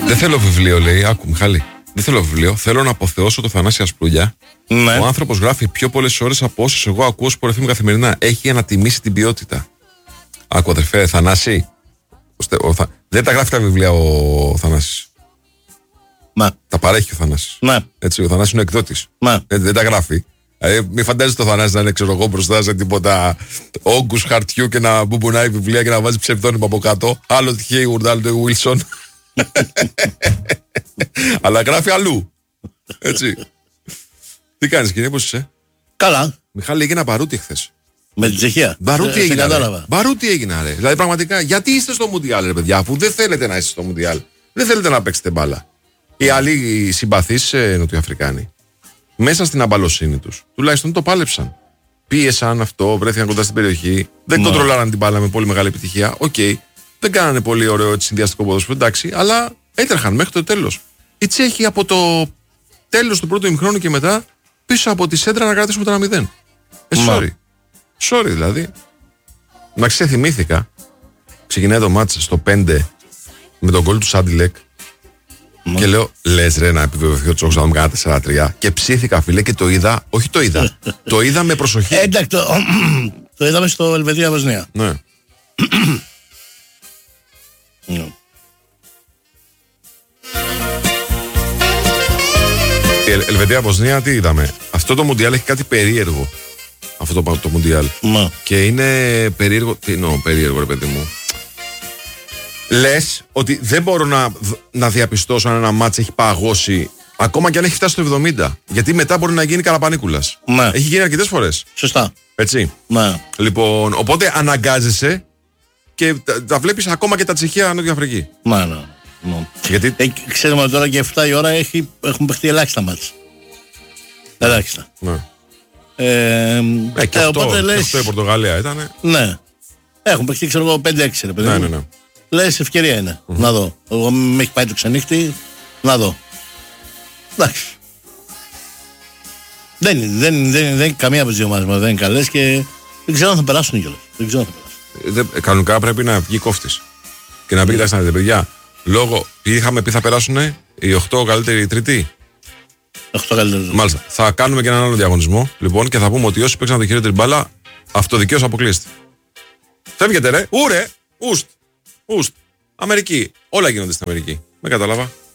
Δεν θέλω βιβλίο, λέει. Άκου, Μιχάλη. Δεν θέλω βιβλίο. Θέλω να αποθεώσω το Θανάση Ασπρούλια. Ναι. Ο άνθρωπος γράφει πιο πολλές ώρες από όσες εγώ ακούω σπορεφήμη καθημερινά. Έχει ανατιμήσει την ποιότητα. Άκου, αδερφέ, Θανάση. Δεν τα γράφει τα βιβλία ο Θανάσης. Ναι. Τα παρέχει ο Θανάσης. Ναι. Έτσι, ο Θανάσης είναι ο εκδότης. Ναι. Δεν τα γράφει. Μην φαντάζεσαι το Θανάση να είναι, ξέρω εγώ, μπροστά σε τίποτα όγκους χαρτιού και να μπουμπουνάει βιβλία και να βάζει ψευδόνυμα από κάτω. Άλλο το Hayward, άλλο το Wilson. Αλλά γράφει αλλού. Έτσι. Τι κάνεις, κύριε, πώς είσαι? Καλά. Μιχάλη, έγινα μπαρούτι χθες. Με την Τσεχία. Μπαρούτι έγινα. Μπαρούτι έγινα, ρε. Δηλαδή, πραγματικά, γιατί είστε στο Μουντιάλ, ρε παιδιά, αφού δεν θέλετε να είστε στο Μουντιάλ. Δεν θέλετε να παίξετε μπάλα. Οι άλλοι συμπαθείς Νοτιοαφρικάνοι, μέσα στην αμπαλοσύνη τους, τουλάχιστον το πάλεψαν. Πίεσαν αυτό, βρέθηκαν κοντά στην περιοχή. Δεν κοντρολάραν την μπάλα με πολύ μεγάλη επιτυχία. Οκ. Δεν κάνανε πολύ ωραίο συνδυαστικό ποδόσφαιρο, εντάξει, αλλά έτρεχαν μέχρι το τέλος. Οι Τσέχοι από το τέλος του πρώτου ημιχρόνου και μετά, πίσω από τη σέντρα να κρατήσουμε το 1-0. Sorry δηλαδή. Να θυμήθηκα. Ξεκινάει το μάτς στο 5 με τον γκολ του Σάντιλεκ. Και λέω, λες ρε να επιβεβαιωθεί ο Τσόχος να μου κάνει 4-3. Και ψήθηκα, φίλε, και το είδα. Όχι το είδα. Το είδα με προσοχή. Εντάξει, το είδαμε στο Ελβετία-Βοσνία. Ναι. Η Ελβετία-Βοσνία τι είδαμε? Αυτό το Μουντιάλ έχει κάτι περίεργο. Αυτό το Μουντιάλ. Και είναι περίεργο. Τι εννοώ περίεργο, ρε παιδί μου? Λες ότι δεν μπορώ να διαπιστώσω αν ένα μάτς έχει παγώσει ακόμα και αν έχει φτάσει στο 70. Γιατί μετά μπορεί να γίνει καραπανίκουλας. Ναι. Έχει γίνει αρκετές φορές. Σωστά. Έτσι. Ναι. Λοιπόν, οπότε αναγκάζεσαι και τα βλέπεις ακόμα και τα Τσεχία Νότια Αφρική. Ναι. Γιατί... ξέρουμε ότι τώρα και 7 η ώρα έχουν παιχτεί ελάχιστα μάτς. Ελάχιστα. Ναι. Και αυτό η Πορτογαλία ήταν. Ναι. Έχουν παιχτεί, ξέρω εγώ, 5-6 ρε παιδί. Ναι. Λες, ευκαιρία είναι. Να δω. Εγώ με έχει πάει το ξενύχτη. Να δω. Εντάξει. Δεν είναι καμία από τις δύο ομάδες μας. Δεν είναι καλές και δεν ξέρω αν θα περάσουν κιόλας. Δεν ξέρω αν θα περάσουν. Κανονικά πρέπει να βγει κόφτης. Και να πει, κοιτάξτε να δείτε, παιδιά, λόγω είχαμε πει θα περάσουν οι 8 καλύτεροι τρίτη. 8 καλύτεροι. Μάλιστα. Θα κάνουμε και έναν άλλο διαγωνισμό. Λοιπόν, και θα πούμε ότι όσοι παίξαν το χειρότερη μπάλα, αυτοδικαίως αποκλείστηκε. Φεύγετε, ρε. Ούρε. Ουστ. Αμερική. Όλα γίνονται στην Αμερική. Με κατάλαβα.